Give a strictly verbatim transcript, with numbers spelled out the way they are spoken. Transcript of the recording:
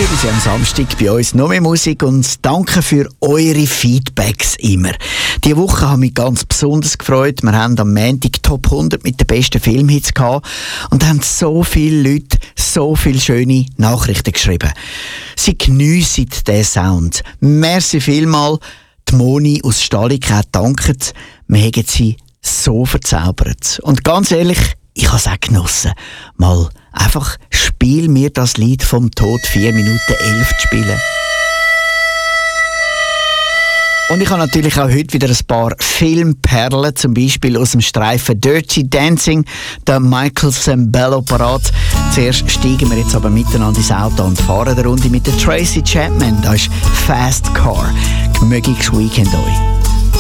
Sie am Samstag bei uns noch mehr Musik und danke für eure Feedbacks immer. Diese Woche haben mich ganz besonders gefreut. Wir haben am Montag Top hundert mit den besten Filmhits gehabt und haben so viele Leute so viele schöne Nachrichten geschrieben. Sie geniessen diesen Sound. Merci vielmal. Die Moni aus Stahlig hat dankt. Wir haben sie so verzaubert. Und ganz ehrlich, ich habe es auch genossen. Mal einfach spiel mir das Lied vom Tod vier Minuten elf zu spielen. Und ich habe natürlich auch heute wieder ein paar Filmperlen, zum Beispiel aus dem Streifen Dirty Dancing, der Michael Sembello parat. Zuerst steigen wir jetzt aber miteinander ins Auto und fahren eine Runde mit der Tracy Chapman. Das ist Fast Car. Gemögiges Weekend euch.